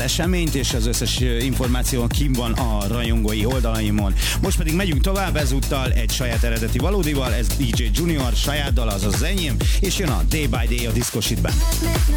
eseményt, és az összes információ kim van a rajongói oldalaimon. Most pedig megyünk tovább, ezúttal egy saját eredeti valódival, ez DJ Junior saját dal, azaz az enyém, és jön a Day by Day a Disco Shitben.